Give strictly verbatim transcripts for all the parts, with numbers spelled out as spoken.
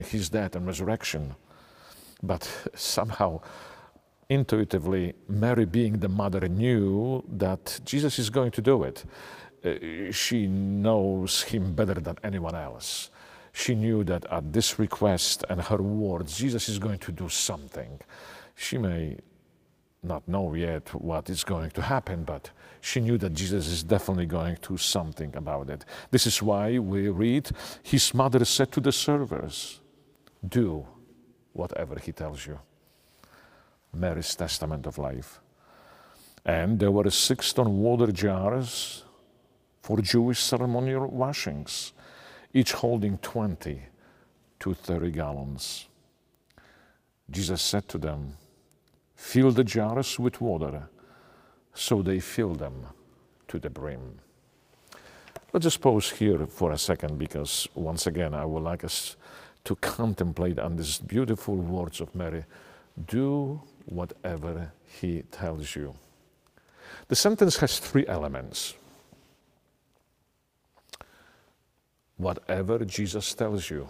his death and resurrection. But somehow, intuitively, Mary, being the mother, knew that Jesus is going to do it. Uh, she knows him better than anyone else. She knew that at this request and her words, Jesus is going to do something. She may not know yet what is going to happen, but she knew that Jesus is definitely going to do something about it. This is why we read, his mother said to the servers, do whatever he tells you. Mary's testament of life. And there were six stone water jars for Jewish ceremonial washings, each holding twenty to thirty gallons. Jesus said to them, fill the jars with water. So they filled them to the brim. Let's just pause here for a second, because once again, I would like us to contemplate on these beautiful words of Mary. Do whatever he tells you. The sentence has three elements. Whatever Jesus tells you.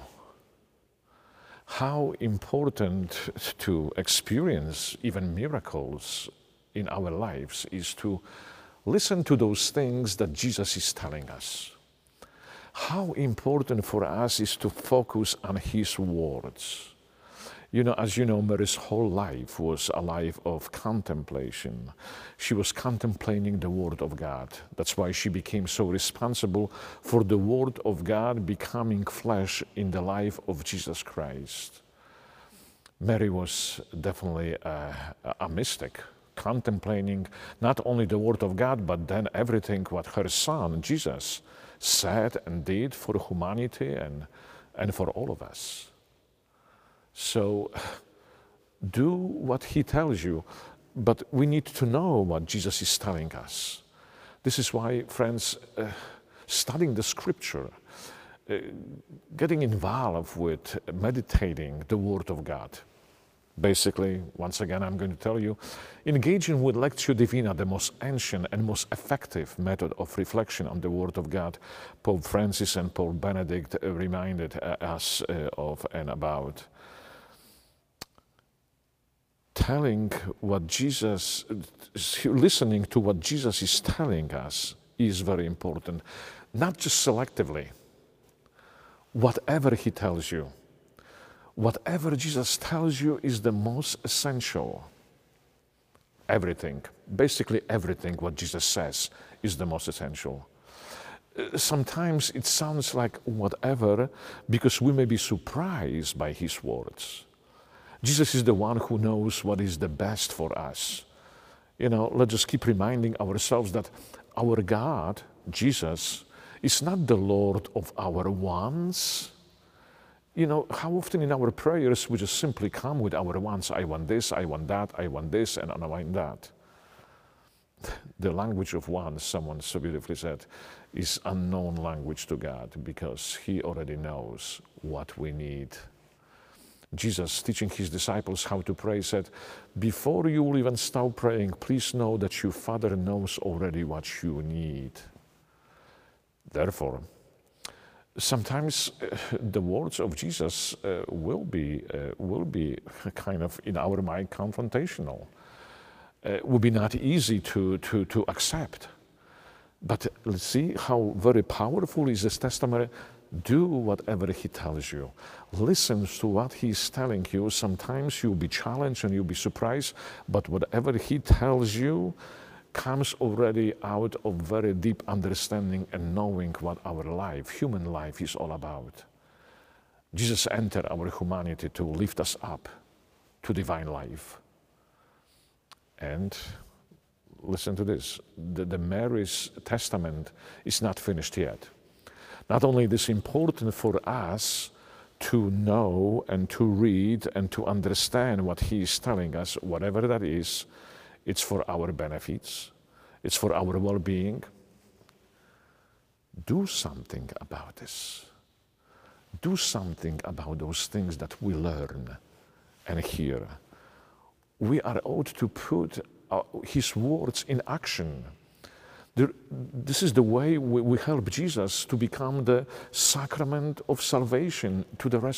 How important to experience even miracles in our lives is to listen to those things that Jesus is telling us. How important for us is to focus on his words. You know, as you know, Mary's whole life was a life of contemplation. She was contemplating the Word of God. That's why she became so responsible for the Word of God becoming flesh in the life of Jesus Christ. Mary was definitely a, a mystic, contemplating not only the Word of God, but then everything what her Son, Jesus, said and did for humanity and, and for all of us. So do what he tells you, but we need to know what Jesus is telling us. This is why, friends, uh, studying the scripture, uh, getting involved with meditating the Word of God. Basically, once again, I'm going to tell you, engaging with Lectio Divina, the most ancient and most effective method of reflection on the Word of God, Pope Francis and Pope Benedict reminded us uh, of and about. Telling what Jesus, listening to what Jesus is telling us is very important. Not just selectively. Whatever he tells you, whatever Jesus tells you is the most essential. Everything, basically everything what Jesus says is the most essential. Sometimes it sounds like whatever because we may be surprised by his words. Jesus is the one who knows what is the best for us. You know, let's just keep reminding ourselves that our God, Jesus, is not the Lord of our wants. You know, how often in our prayers we just simply come with our wants. I want this, I want that, I want this, and I want that. The language of wants, someone so beautifully said, is unknown language to God because he already knows what we need. Jesus, teaching his disciples how to pray, said, before you will even start praying, please know that your Father knows already what you need. Therefore, sometimes uh, the words of Jesus uh, will be, uh, will be kind of, in our mind, confrontational. Uh, will be not easy to, to, to accept. But let's see how very powerful is this testimony. Do whatever he tells you. Listen to what he's telling you. Sometimes you'll be challenged and you'll be surprised, but whatever he tells you comes already out of very deep understanding and knowing what our life, human life, is all about. Jesus entered our humanity to lift us up to divine life. And listen to this, the, the Mary's testament is not finished yet. Not only is it important for us to know and to read and to understand what he is telling us, whatever that is, it's for our benefits, it's for our well-being. Do something about this. Do something about those things that we learn and hear. We are ought to put uh, his words in action. There, this is the way we, we help Jesus to become the sacrament of salvation to the rest